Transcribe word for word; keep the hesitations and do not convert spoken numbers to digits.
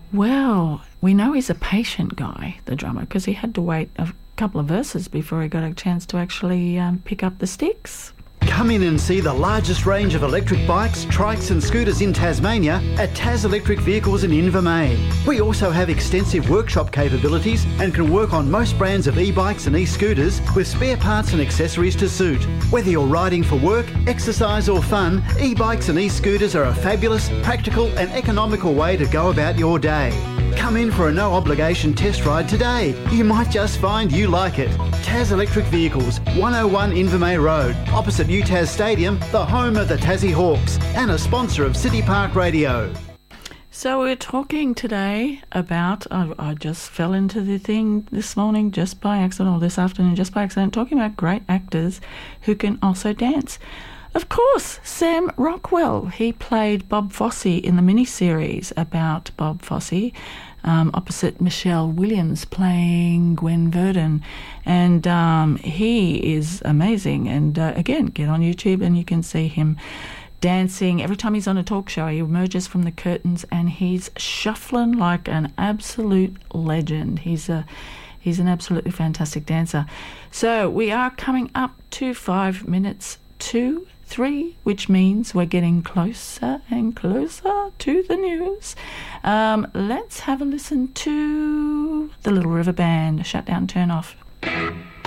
Well, we know he's a patient guy, the drummer, because he had to wait a couple of verses before he got a chance to actually um, pick up the sticks. Come in and see the largest range of electric bikes, trikes and scooters in Tasmania at Tas Electric Vehicles in Invermay. We also have extensive workshop capabilities and can work on most brands of e-bikes and e-scooters with spare parts and accessories to suit. Whether you're riding for work, exercise or fun, e-bikes and e-scooters are a fabulous, practical and economical way to go about your day. Come in for a no-obligation test ride today. You might just find you like it. Tas Electric Vehicles, one oh one Invermay Road, opposite U T A S Stadium, the home of the Tassie Hawks, and a sponsor of City Park Radio. So we're talking today about, I, I just fell into the thing this morning just by accident, or this afternoon just by accident, talking about great actors who can also dance. Of course, Sam Rockwell. He played Bob Fosse in the miniseries about Bob Fosse, um, opposite Michelle Williams playing Gwen Verdon. And um, he is amazing. And uh, again, get on YouTube and you can see him dancing. Every time he's on a talk show, he emerges from the curtains and he's shuffling like an absolute legend. He's a he's an absolutely fantastic dancer. So we are coming up to five minutes to three, which means we're getting closer and closer to the news. Um, let's have a listen to the Little River Band, Shut Down, Turn Off.